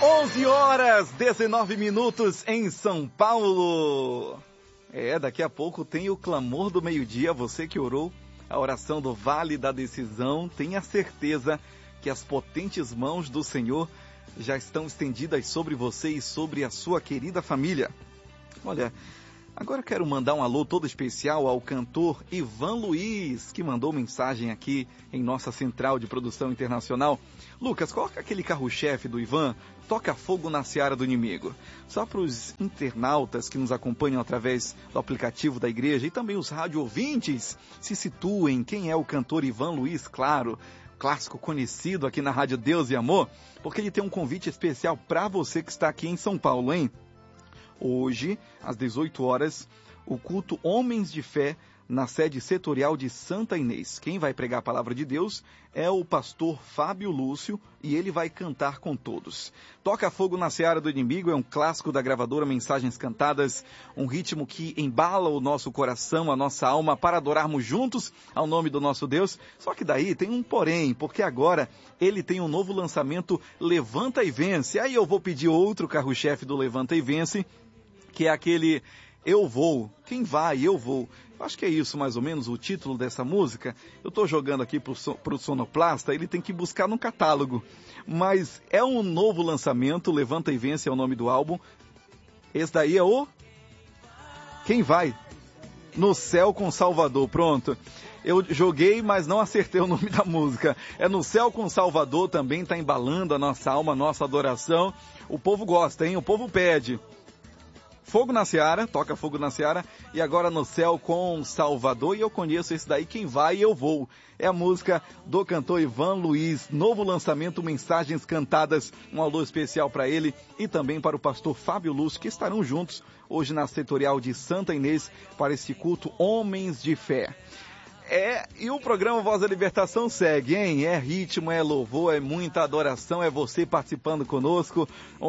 11h19 em São Paulo. Daqui a pouco tem o clamor do meio-dia. Você que orou a oração do Vale da Decisão, tenha certeza que as potentes mãos do Senhor já estão estendidas sobre você e sobre a sua querida família. Olha, agora eu quero mandar um alô todo especial ao cantor Ivan Luiz, que mandou mensagem aqui em nossa central de produção internacional. Lucas, coloca aquele carro-chefe do Ivan, Toca Fogo na Seara do Inimigo. Só para os internautas que nos acompanham através do aplicativo da igreja e também os rádio ouvintes se situem quem é o cantor Ivan Luiz, claro, clássico conhecido aqui na Rádio Deus e Amor, porque ele tem um convite especial para você que está aqui em São Paulo, hein? Hoje, às 18 horas, o culto Homens de Fé na sede setorial de Santa Inês. Quem vai pregar a palavra de Deus é o pastor Fábio Lúcio e ele vai cantar com todos. Toca Fogo na Seara do Inimigo é um clássico da gravadora Mensagens Cantadas, um ritmo que embala o nosso coração, a nossa alma, para adorarmos juntos ao nome do nosso Deus. Só que daí tem um porém, porque agora ele tem um novo lançamento, Levanta e Vence. Aí eu vou pedir outro carro-chefe do Levanta e Vence, que é aquele Eu Vou. Quem vai? Eu Vou. Eu acho que é isso mais ou menos o título dessa música. Eu estou jogando aqui para o sonoplasta, ele tem que buscar no catálogo. Mas é um novo lançamento, Levanta e Vence é o nome do álbum. Esse daí é o Quem Vai? No Céu com Salvador. Pronto. Eu joguei, mas não acertei o nome da música. É No Céu com Salvador, também está embalando a nossa alma, a nossa adoração. O povo gosta, hein? O povo pede. Fogo na Seara, Toca Fogo na Seara, e agora No Céu com Salvador, e eu conheço esse daí, Quem Vai Eu Vou. É a música do cantor Ivan Luiz, novo lançamento, Mensagens Cantadas, um alô especial para ele e também para o pastor Fábio Lúcio, que estarão juntos hoje na setorial de Santa Inês para esse culto Homens de Fé. E o programa Voz da Libertação segue, hein? É ritmo, é louvor, é muita adoração, é você participando conosco,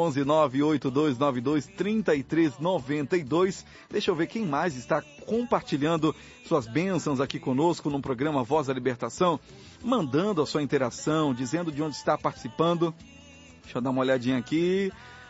11982923392. Deixa eu ver quem mais está compartilhando suas bênçãos aqui conosco no programa Voz da Libertação, mandando a sua interação, dizendo de onde está participando. Deixa eu dar uma olhadinha aqui.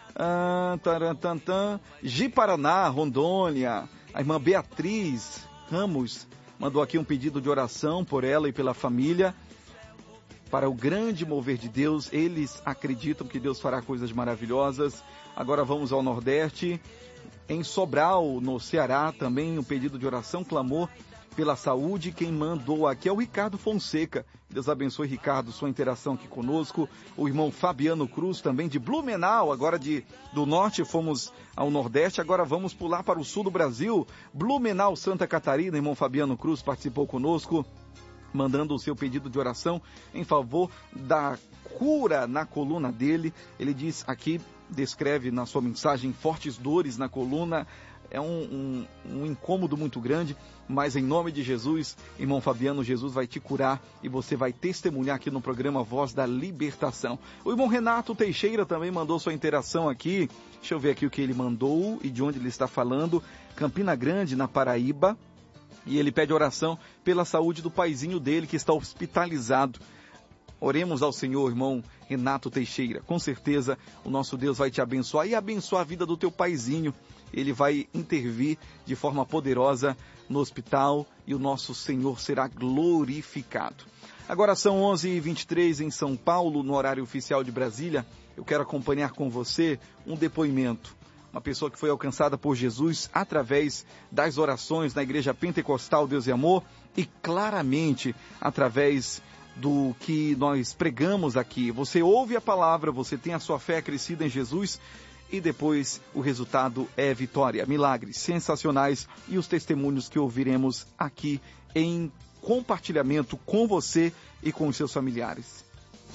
Ji-Paraná, Rondônia, a irmã Beatriz Ramos mandou aqui um pedido de oração por ela e pela família, para o grande mover de Deus. Eles acreditam que Deus fará coisas maravilhosas. Agora vamos ao Nordeste, em Sobral, no Ceará, também um pedido de oração, clamor pela saúde. Quem mandou aqui é o Ricardo Fonseca. Deus abençoe, Ricardo, sua interação aqui conosco. O irmão Fabiano Cruz, também de Blumenau, agora do norte fomos ao nordeste, agora vamos pular para o sul do Brasil. Blumenau, Santa Catarina, irmão Fabiano Cruz participou conosco, mandando o seu pedido de oração em favor da cura na coluna dele. Ele diz aqui, descreve na sua mensagem, fortes dores na coluna. É um incômodo muito grande, mas em nome de Jesus, irmão Fabiano, Jesus vai te curar e você vai testemunhar aqui no programa Voz da Libertação. O irmão Renato Teixeira também mandou sua interação aqui. Deixa eu ver aqui o que ele mandou e de onde ele está falando. Campina Grande, na Paraíba. E ele pede oração pela saúde do paizinho dele que está hospitalizado. Oremos ao Senhor, irmão Renato Teixeira. Com certeza o nosso Deus vai te abençoar e abençoar a vida do teu paizinho. Ele vai intervir de forma poderosa no hospital e o nosso Senhor será glorificado. Agora são 11h23 em São Paulo, no horário oficial de Brasília. Eu quero acompanhar com você um depoimento. Uma pessoa que foi alcançada por Jesus através das orações na Igreja Pentecostal Deus e Amor e claramente através do que nós pregamos aqui. Você ouve a palavra, você tem a sua fé crescida em Jesus e depois o resultado é vitória, milagres sensacionais e os testemunhos que ouviremos aqui em compartilhamento com você e com os seus familiares.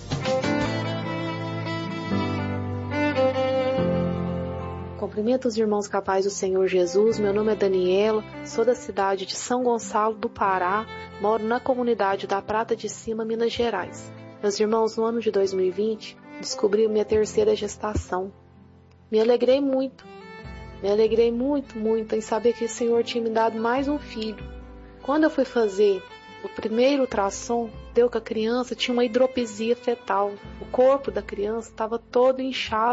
Cumprimento os irmãos capazes do Senhor Jesus. Meu nome é Daniela, sou da cidade de São Gonçalo do Pará, moro na comunidade da Prata de Cima, Minas Gerais. Meus irmãos, no ano de 2020, descobri minha terceira gestação. Me alegrei muito em saber que o Senhor tinha me dado mais um filho. Quando eu fui fazer o primeiro ultrassom, deu que a criança tinha uma hidropisia fetal. O corpo da criança estava todo inchado.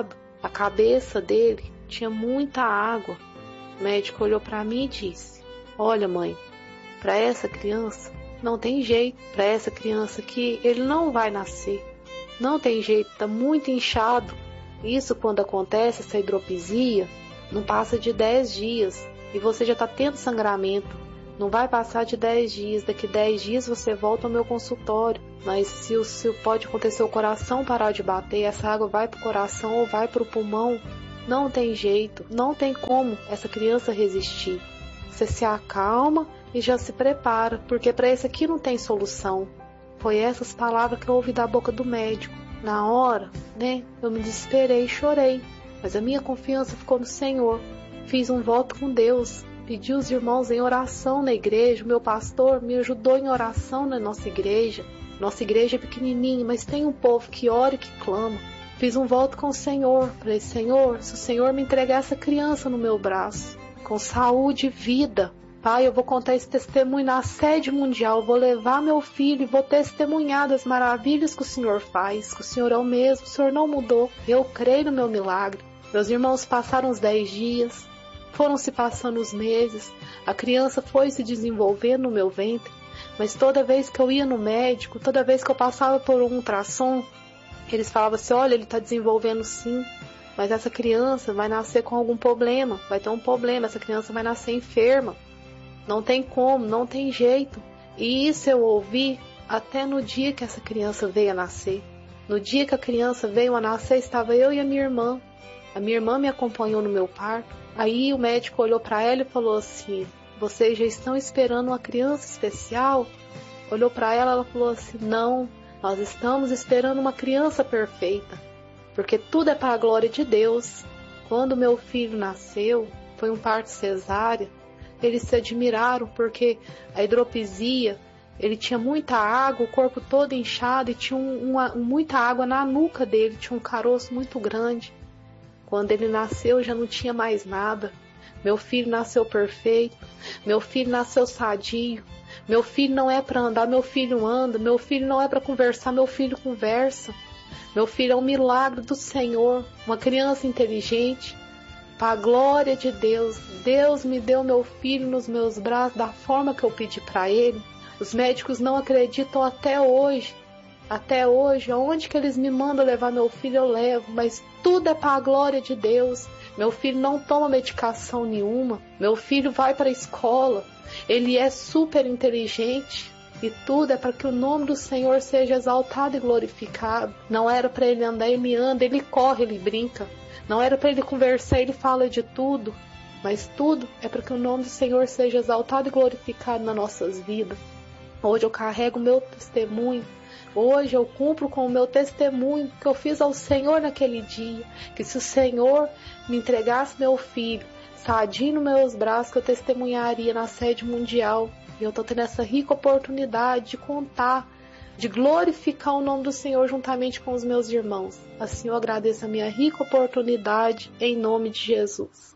A cabeça dele tinha muita água. O médico olhou para mim e disse: olha, mãe, para essa criança não tem jeito. Para essa criança aqui, ele não vai nascer. Não tem jeito, está muito inchado. Isso, quando acontece essa hidropisia, não passa de 10 dias. E você já está tendo sangramento. Não vai passar de 10 dias. Daqui 10 dias você volta ao meu consultório. Mas se pode acontecer o coração parar de bater, essa água vai para o coração ou vai para o pulmão. Não tem jeito, não tem como essa criança resistir. Você se acalma e já se prepara, porque para esse aqui não tem solução. Foi essas palavras que eu ouvi da boca do médico. Na hora, eu me desesperei e chorei. Mas a minha confiança ficou no Senhor. Fiz um voto com Deus. Pedi os irmãos em oração na igreja. O meu pastor me ajudou em oração na nossa igreja. Nossa igreja é pequenininha, mas tem um povo que ora e que clama. Fiz um voto com o Senhor. Falei: Senhor, se o Senhor me entregar essa criança no meu braço, com saúde e vida, Pai, eu vou contar esse testemunho na sede mundial. Eu vou levar meu filho e vou testemunhar das maravilhas que o Senhor faz. Que o Senhor é o mesmo, o Senhor não mudou. Eu creio no meu milagre. Meus irmãos passaram os 10 dias, foram se passando os meses, a criança foi se desenvolvendo no meu ventre. Mas toda vez que eu ia no médico, toda vez que eu passava por um ultrassom, eles falavam assim: olha, ele está desenvolvendo sim, mas essa criança vai nascer com algum problema, vai ter um problema, essa criança vai nascer enferma. Não tem como, não tem jeito. E isso eu ouvi até no dia que essa criança veio a nascer. No dia que a criança veio a nascer, estava eu e a minha irmã. A minha irmã me acompanhou no meu parto. Aí o médico olhou para ela e falou assim: vocês já estão esperando uma criança especial? Olhou para ela, ela falou assim: não, nós estamos esperando uma criança perfeita, porque tudo é para a glória de Deus. Quando meu filho nasceu, foi um parto cesárea, eles se admiraram porque a hidropisia, ele tinha muita água, o corpo todo inchado e tinha muita água na nuca dele, tinha um caroço muito grande. Quando ele nasceu já não tinha mais nada. Meu filho nasceu perfeito, meu filho nasceu sadio, meu filho não é para andar, meu filho anda, meu filho não é para conversar, meu filho conversa. Meu filho é um milagre do Senhor, uma criança inteligente. Para a glória de Deus, Deus me deu meu filho nos meus braços da forma que eu pedi para ele. Os médicos não acreditam até hoje. Até hoje, aonde que eles me mandam levar meu filho, eu levo, mas tudo é para a glória de Deus. Meu filho não toma medicação nenhuma, meu filho vai para a escola, ele é super inteligente e tudo é para que o nome do Senhor seja exaltado e glorificado. Não era para ele andar, ele anda, ele corre, ele brinca. Não era para ele conversar, ele fala de tudo, mas tudo é para que o nome do Senhor seja exaltado e glorificado nas nossas vidas. Hoje eu carrego o meu testemunho. Hoje eu cumpro com o meu testemunho que eu fiz ao Senhor naquele dia. Que se o Senhor me entregasse meu filho, sadio nos meus braços, que eu testemunharia na sede mundial. E eu estou tendo essa rica oportunidade de contar, de glorificar o nome do Senhor juntamente com os meus irmãos. Assim eu agradeço a minha rica oportunidade, em nome de Jesus.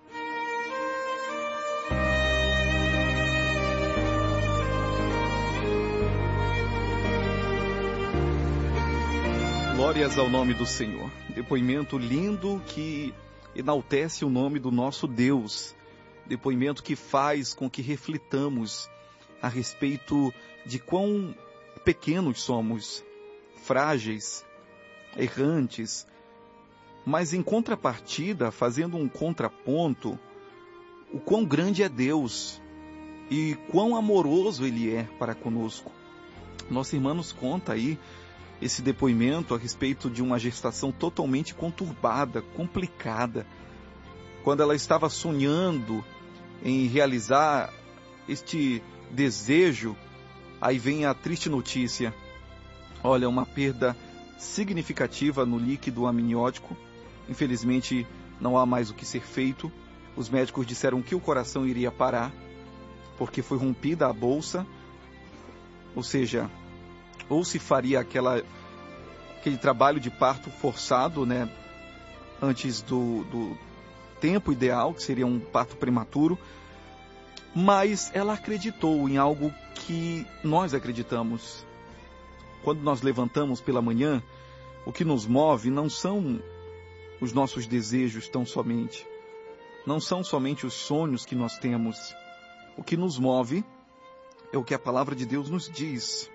Glórias ao nome do Senhor. Depoimento lindo que enaltece o nome do nosso Deus. Depoimento que faz com que reflitamos a respeito de quão pequenos somos, frágeis, errantes, mas em contrapartida, fazendo um contraponto, o quão grande é Deus e quão amoroso Ele é para conosco. Nossa irmã nos conta aí esse depoimento a respeito de uma gestação totalmente conturbada, complicada. Quando ela estava sonhando em realizar este desejo, aí vem a triste notícia. Olha, uma perda significativa no líquido amniótico. Infelizmente, não há mais o que ser feito. Os médicos disseram que o coração iria parar, porque foi rompida a bolsa. Ou seja, ou se faria aquele trabalho de parto forçado, antes do tempo ideal, que seria um parto prematuro. Mas ela acreditou em algo que nós acreditamos. Quando nós levantamos pela manhã, o que nos move não são os nossos desejos tão somente. Não são somente os sonhos que nós temos. O que nos move é o que a palavra de Deus nos diz.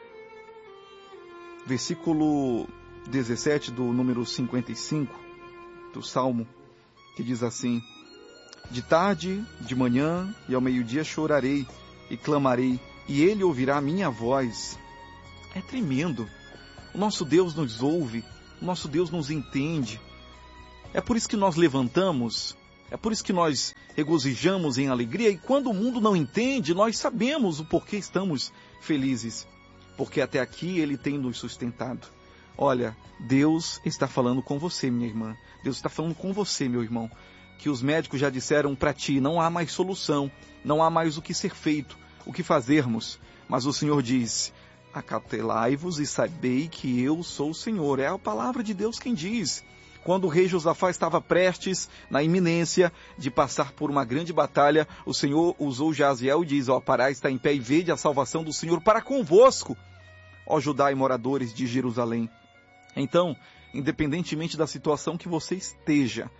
Versículo 17 do número 55 do Salmo, que diz assim: de tarde, de manhã e ao meio-dia chorarei e clamarei, e ele ouvirá a minha voz. É tremendo. O nosso Deus nos ouve, o nosso Deus nos entende. É por isso que nós levantamos, é por isso que nós regozijamos em alegria, e quando o mundo não entende, nós sabemos o porquê estamos felizes. Porque até aqui Ele tem nos sustentado. Olha, Deus está falando com você, minha irmã. Deus está falando com você, meu irmão. Que os médicos já disseram para ti, não há mais solução, não há mais o que ser feito, o que fazermos. Mas o Senhor diz: acautelai-vos e sabei que eu sou o Senhor. É a palavra de Deus quem diz. Quando o rei Josafá estava prestes, na iminência de passar por uma grande batalha, o Senhor usou Jaziel e diz: Pará, está em pé e vede a salvação do Senhor para convosco, ó Judá e moradores de Jerusalém. Então, independentemente da situação que você esteja,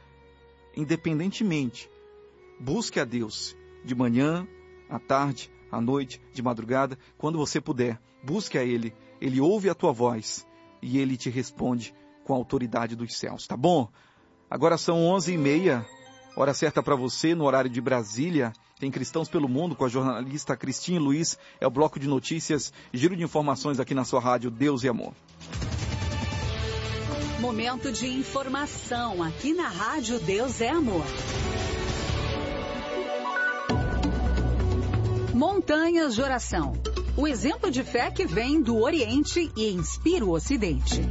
busque a Deus de manhã, à tarde, à noite, de madrugada, quando você puder. Busque a Ele. Ele ouve a tua voz e Ele te responde com a autoridade dos céus, tá bom? Agora são 11h30, hora certa para você, no horário de Brasília. Tem Cristãos pelo Mundo com a jornalista Cristine Luiz. É o bloco de notícias, giro de informações aqui na sua rádio Deus e Amor. Momento de informação aqui na rádio Deus é Amor. Montanhas de oração. O exemplo de fé que vem do Oriente e inspira o Ocidente.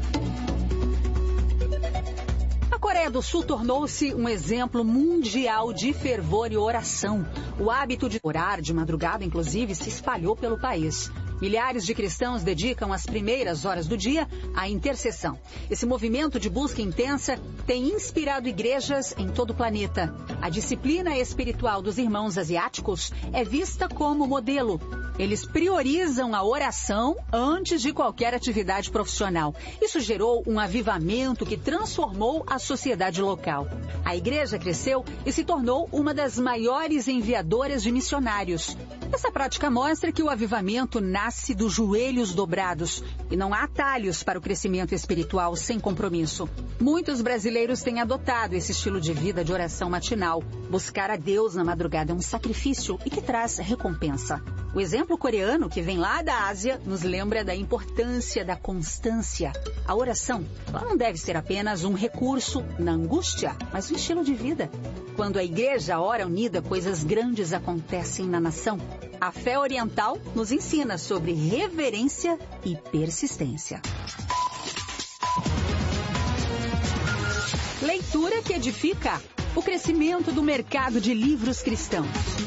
A Coreia do Sul tornou-se um exemplo mundial de fervor e oração. O hábito de orar de madrugada, inclusive, se espalhou pelo país. Milhares de cristãos dedicam as primeiras horas do dia à intercessão. Esse movimento de busca intensa tem inspirado igrejas em todo o planeta. A disciplina espiritual dos irmãos asiáticos é vista como modelo. Eles priorizam a oração antes de qualquer atividade profissional. Isso gerou um avivamento que transformou a sociedade local. A igreja cresceu e se tornou uma das maiores enviadoras de missionários. Essa prática mostra que o avivamento nasce dos joelhos dobrados e não há atalhos para o crescimento espiritual sem compromisso. Muitos brasileiros têm adotado esse estilo de vida de oração matinal. Buscar a Deus na madrugada é um sacrifício e que traz recompensa. O exemplo coreano, que vem lá da Ásia, nos lembra da importância da constância. A oração, ela não deve ser apenas um recurso na angústia, mas um estilo de vida. Quando a igreja ora unida, coisas grandes acontecem na nação. A fé oriental nos ensina sobre reverência e persistência. Leitura que edifica. O crescimento do mercado de livros cristãos.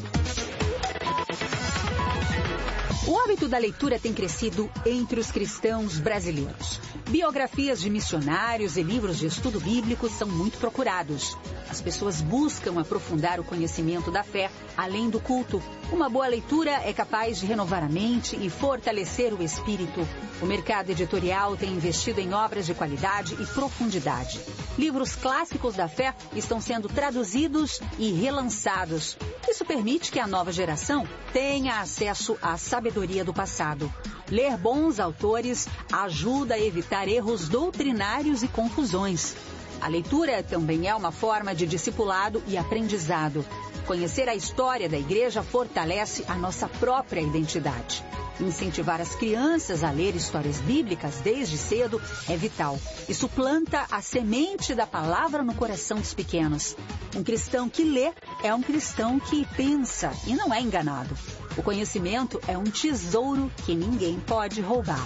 O hábito da leitura tem crescido entre os cristãos brasileiros. Biografias de missionários e livros de estudo bíblico são muito procurados. As pessoas buscam aprofundar o conhecimento da fé, além do culto. Uma boa leitura é capaz de renovar a mente e fortalecer o espírito. O mercado editorial tem investido em obras de qualidade e profundidade. Livros clássicos da fé estão sendo traduzidos e relançados. Isso permite que a nova geração tenha acesso à sabedoria do passado. Ler bons autores ajuda a evitar erros doutrinários e confusões. A leitura também é uma forma de discipulado e aprendizado. Conhecer a história da igreja fortalece a nossa própria identidade. Incentivar as crianças a ler histórias bíblicas desde cedo é vital. Isso planta a semente da palavra no coração dos pequenos. Um cristão que lê é um cristão que pensa e não é enganado. O conhecimento é um tesouro que ninguém pode roubar.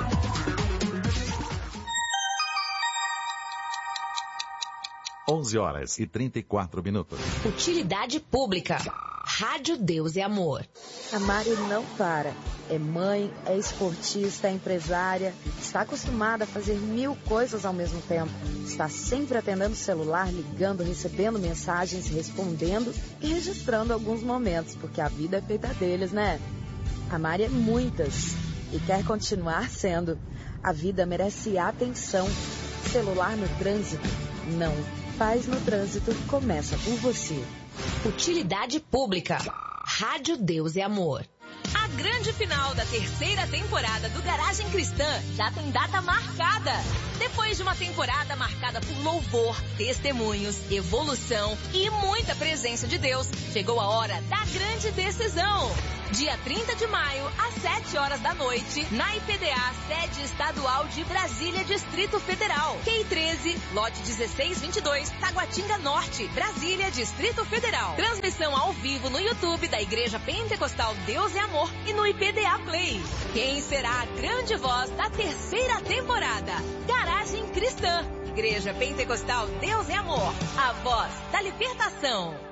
Onze horas e 34 minutos. Utilidade pública. Rádio Deus e Amor. A Mari não para. É mãe, é esportista, é empresária. Está acostumada a fazer 1000 coisas ao mesmo tempo. Está sempre atendendo o celular, ligando, recebendo mensagens, respondendo e registrando alguns momentos, porque a vida é feita deles, né? A Mari é muitas e quer continuar sendo. A vida merece atenção. Celular no trânsito, Não. Paz no trânsito começa por você. Utilidade pública. Rádio Deus e Amor. A grande final da terceira temporada do Garagem Cristã já tem data marcada. Depois de uma temporada marcada por louvor, testemunhos, evolução e muita presença de Deus, chegou a hora da grande decisão. Dia 30 de maio, às 7 horas da noite, na IPDA, sede estadual de Brasília, Distrito Federal. QI 13, lote 1622, Taguatinga Norte, Brasília, Distrito Federal. Transmissão ao vivo no YouTube da Igreja Pentecostal Deus e Amor e no IPDA Play. Quem será a grande voz da terceira temporada? Garagem Cristã. Igreja Pentecostal Deus e Amor. A voz da libertação.